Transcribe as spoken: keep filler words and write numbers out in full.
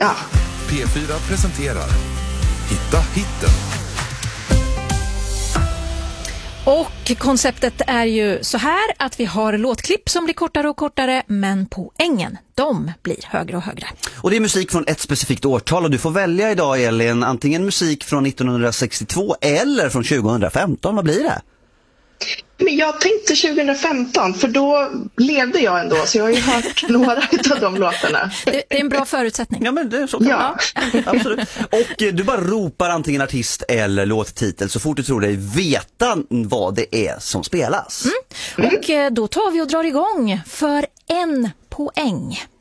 Ja. P fyra presenterar Hitta hitten. Och konceptet är ju så här att vi har låtklipp som blir kortare och kortare, men poängen, de blir högre och högre. Och det är musik från ett specifikt årtal och du får välja idag, Elin, antingen musik från nittonhundrasextiotvå eller från tjugohundrafemton. Vad blir det? Men jag tänkte tjugohundrafemton, för då levde jag ändå, så jag har ju hört några av de låtarna. Det, det är en bra förutsättning. Ja, men det är så kan Ja. man. Absolut. Och eh, du bara ropar antingen artist eller låttitel så fort du tror dig veta vad det är som spelas. Mm. Och eh, då tar vi och drar igång för en poäng.